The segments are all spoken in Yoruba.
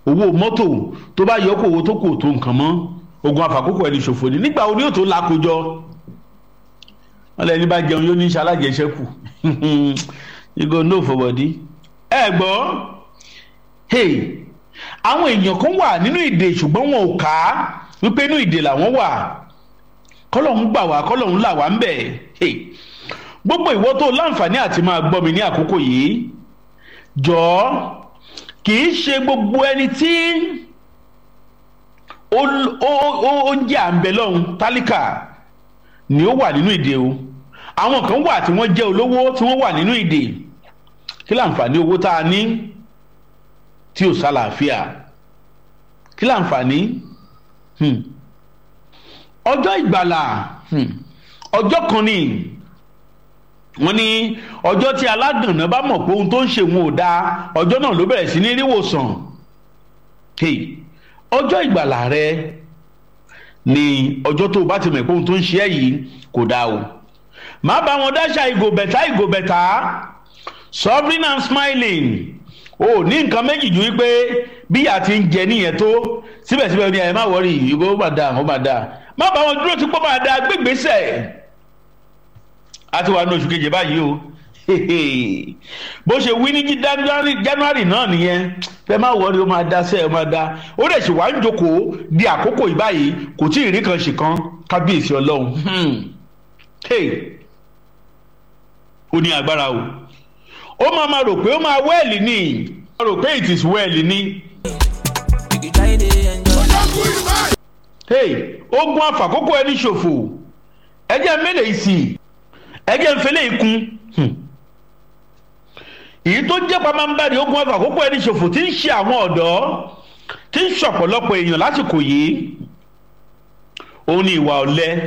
owó mọ́tò tó bá yọ kó owó tó kò tó nǹkan mọ́ ogun àfàkókò ẹni ṣòfò ni nígbà wo ni yóò tó lákòjọ wọn lẹni bá jẹun yóò ní iṣẹ́ alájẹṣẹ́kù you go know for body ẹ gbọ́ àwọn èèyàn kan wà nínú ìdè ṣùgbọ́n wọn ò ká wípé inú ìdè làwọn wà kọ́lọ́hún gbà wá kọ́lọ́hún là wá ń bẹ̀ gbogbo ìwọ tó láǹfààní àti máa gbọ́ mi ní àkókò yìí jọ̀ọ́ kì í ṣe gbogbo ẹni tí ó ń jẹ́ àǹbẹ̀ lọ́hún tálíkà ni ó wà nínú ìdè o àwọn kan wà tí wọ́n jẹ́ olówó tí wọ́n wà nínú ìdè kí láǹfààní owó tá a ní tí ò sálàáfíà kí láǹfààní ọjọ́ ìgbàlà ọjọ́ kan ni wọ́n ní ọjọ́ tí aládùnná bá mọ̀ pé ohun tó ń ṣe wọn ò dáa ọjọ́ náà ló bẹ̀rẹ̀ sí ní ríwòsàn ọjọ́ ìgbàlà rẹ ni ọjọ́ tó bá ti mọ̀ pé ohun tó ń ṣe ẹ́ yìí kò dáa o má bá wọn dáṣà ìgò bẹ̀tà suffering and smiling o ní nǹkan méjì ju wípé bíyà ti ń jẹ níyẹn tó síbẹ̀síbẹ̀ ní ẹ̀ má wọrí ìgò ó máa dáa má bá wọn dúró tí pọ́ máa dáa gbégbèsè a ti wà ní oṣù keje báyìí o bó ṣe wí ní January náà nìyẹn fẹ́ má wọrí ó máa dá sẹ́ ẹ̀ máa dá ó dẹ̀ sì wá ń jókòó di àkókò yìí báyìí kò tí ì rí kan ṣì kan kábíyèsí ọlọ́run ó ní agbára o ó máa rò pé ó máa wẹ́ẹ̀lì ní rò pé it is well ní. ogun àfàkókò ẹni ṣòfò ẹjẹ́ mélòó ìsì ẹjẹ́ ń ikún èyí tó jẹ́ pamambari ogun àfàkókò ẹni ṣòfò tí ń ṣe àwọn ọ̀dọ́ tí ń ṣọ̀pọ̀lọpọ̀ èèyàn lásìkò yìí òun ni ìwà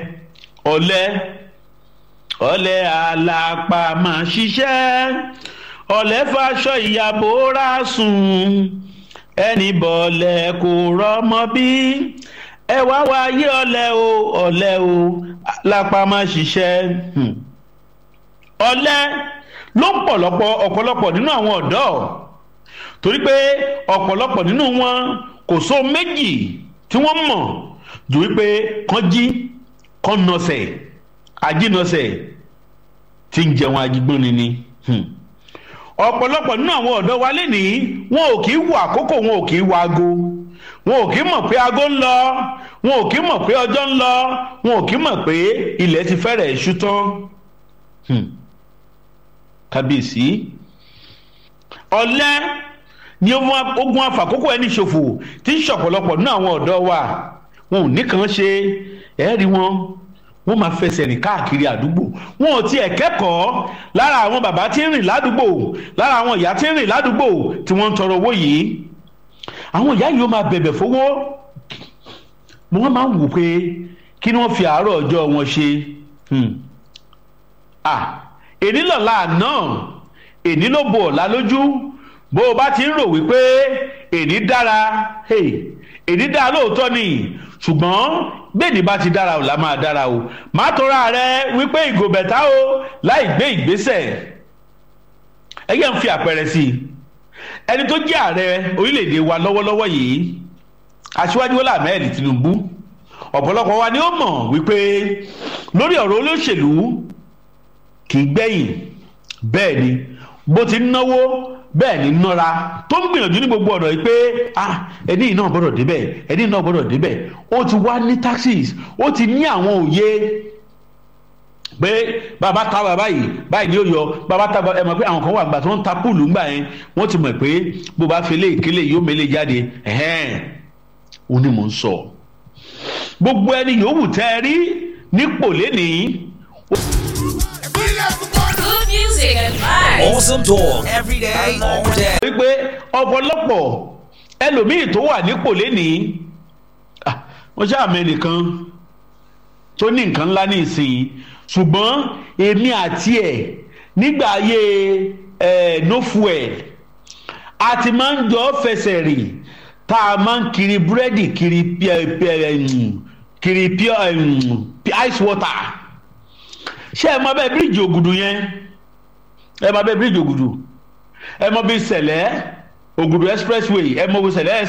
ọ̀lẹ alápá máa ṣiṣẹ́ ọ̀lẹ fàṣọ ìyàbò rà sùn ẹni bọ̀lẹ̀ kò rọ́mọ bí ẹ wá wáyé ọ̀lẹ o alápá máa ṣiṣẹ́ ọ̀lẹ ló ń ọ̀pọ̀lọpọ̀ nínú àwọn ọ̀dọ́ torí pé ọ̀pọ̀lọpọ̀ nínú wọn kò só méjì tí wọ́n mọ̀ jù wípé kán jí kán nọsẹ̀ ajínọsẹ̀ tí ń jẹun ajígbóni ni ọ̀pọ̀lọpọ̀ nínú àwọn ọ̀dọ́ wa lénìí wọn ò kì í wo àkókò wọn ò kì í wo aago wọn ò kì í mọ̀ pé aago ń lọ wọn ò kì í mọ̀ pé ọjọ́ ń lọ wọn ò kì í mọ̀ pé ilẹ̀ ti fẹ́rẹ̀ ṣú tán kábíyèsí ọ̀lẹ ni ogun àfàkókò ẹni ṣòfò tí ń ṣọ̀pọ̀lọpọ̀ nínú àwọn ọ̀dọ́ wa wọn ò nìkan ṣe ẹ̀rí wọ́n máa fẹsẹ̀ rìn káàkiri àdúgbò wọn ò tiẹ̀ kẹ́kọ̀ọ́ lára àwọn bàbá tí ń rìn ládùúgbò lára àwọn ìyá tí ń rìn ládùúgbò tí wọ́n ń tọrọ owó yìí àwọn ìyá yìí ó máa bẹ̀bẹ̀ fowó wọ́n máa ń wò pé kí ni wọ́n fi àárọ̀ ọjọ́ wọn ṣe èní lọ́la àná èní ló bo ọ̀la lójú bó o bá ti ń rò wípé èní dára èní dára lóòótọ́ ni ṣùgbọ́n gbèdì bá ti dára ò la máa dára o má tọ́ra rẹ wípé ìgò bẹ̀tà o láì gbé ìgbésẹ̀ ẹgbẹ́ ń fi àpẹẹrẹ sí i ẹni tó jẹ́ ààrẹ orílẹ̀-èdè wa lọ́wọ́lọ́wọ́ yìí aṣíwájú Bọ́lá Ahmed Tinubu ọ̀pọ̀lọpọ̀ wa ni ó mọ̀ wípé lórí ọ̀rọ̀ olóṣèlú kì í gbẹ̀yìn bẹ́ẹ̀ ni bó ti ń náwó bẹ́ẹ̀ ni nọ́ra tó ń gbìyànjú ní gbogbo ọ̀nà yìí pé ẹni yìí náà gbọ́dọ̀ débẹ̀ ẹni yìí náà gbọ́dọ̀ débẹ̀ ó ti wá ní taxis ó ti ní àwọn òye pé bàbá ta bàbá yìí báyìí ni ó yọ bàbá ta ẹ mọ̀ pé àwọn kan wà gbà tó ń ta púùlù ńgbà yẹn wọ́n ti mọ̀ pé bó bá fi léèkélé yóò mélé jáde ó ní mò ń sọ gbogbo ẹni yòówù tẹ́ ẹ rí nípò lénìí. Good music and vibes. Awesome talk every day, all day. wípé ọ̀pọ̀lọpọ̀ ẹlòmíì tó wà nípò lénìí wọ́n ṣáà mẹ́nìkan tó ní nǹkan ńlá ní ìsìn ṣùgbọ́n èmi àti ẹ̀ nígbà ayé no fuel a ti máa ń jọ fẹsẹ̀ rìn tá a máa ń kiri búrẹ́dì kiri ice water ṣé ẹ mọ bẹ́ẹ̀ bíríìjì Ògùdù yẹn ẹ mọ bẹ́ẹ̀ bíríìjì Ògùdù ẹ mọ bí Sẹ̀lẹ̀ Ògùdù expressway ẹ mọ bí Sẹ̀lẹ̀